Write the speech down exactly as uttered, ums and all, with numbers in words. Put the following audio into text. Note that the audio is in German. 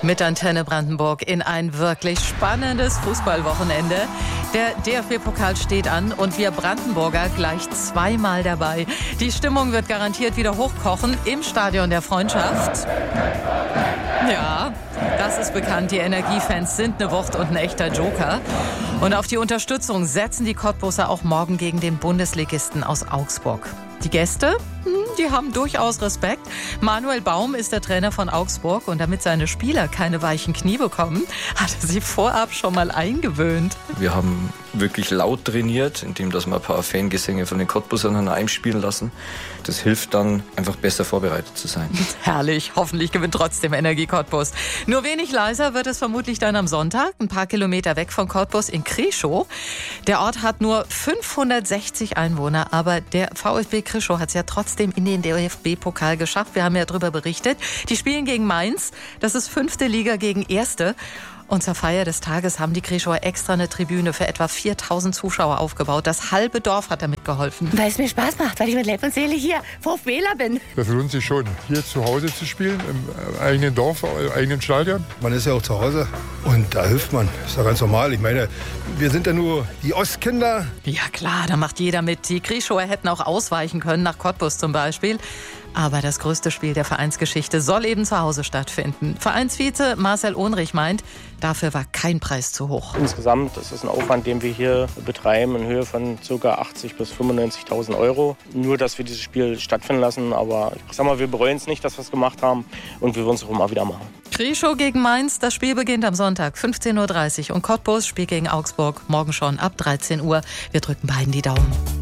Mit Antenne Brandenburg in ein wirklich spannendes Fußballwochenende. Der D F B-Pokal steht an und wir Brandenburger gleich zweimal dabei. Die Stimmung wird garantiert wieder hochkochen im Stadion der Freundschaft. Ja, das ist bekannt. Die Energiefans sind eine Wucht und ein echter Joker. Und auf die Unterstützung setzen die Cottbuser auch morgen gegen den Bundesligisten aus Augsburg. Die Gäste, die haben durchaus Respekt. Manuel Baum ist der Trainer von Augsburg und damit seine Spieler keine weichen Knie bekommen, hat er sie vorab schon mal eingewöhnt. Wir haben wirklich laut trainiert, indem dass wir ein paar Fangesänge von den Cottbusern einspielen lassen. Das hilft dann, einfach besser vorbereitet zu sein. Herrlich, hoffentlich gewinnt trotzdem Energie Cottbus. Nur wenig leiser wird es vermutlich dann am Sonntag, ein paar Kilometer weg von Cottbus in Kreschow. Der Ort hat nur fünfhundertsechzig Einwohner, aber der VfB Kreschow hat es ja trotzdem in den D F B-Pokal geschafft. Wir haben ja darüber berichtet. Die spielen gegen Mainz, das ist fünfte Liga gegen erste. Und zur Feier des Tages haben die Kreschower extra eine Tribüne für etwa viertausend Zuschauer aufgebaut. Das halbe Dorf hat damit geholfen. Weil es mir Spaß macht, weil ich mit Leib und Seele hier VfBler bin. Das lohnt sich schon, hier zu Hause zu spielen, im eigenen Dorf, im eigenen Stadion. Man ist ja auch zu Hause und da hilft man. Das ist ja ganz normal. Ich meine, wir sind ja nur die Ostkinder. Ja klar, da macht jeder mit. Die Kreschower hätten auch ausweichen können, nach Cottbus zum Beispiel. Aber das größte Spiel der Vereinsgeschichte soll eben zu Hause stattfinden. Vereinsvize Marcel Ohnrich meint, dafür war kein Preis zu hoch. Insgesamt ist es ein Aufwand, den wir hier betreiben, in Höhe von ca. achtzigtausend bis fünfundneunzigtausend Euro. Nur, dass wir dieses Spiel stattfinden lassen. Aber ich sag mal, wir bereuen es nicht, dass wir es gemacht haben. Und wir würden es auch immer wieder machen. Kreschow gegen Mainz, das Spiel beginnt am Sonntag, fünfzehn Uhr dreißig. Und Cottbus spielt gegen Augsburg morgen schon ab dreizehn Uhr. Wir drücken beiden die Daumen.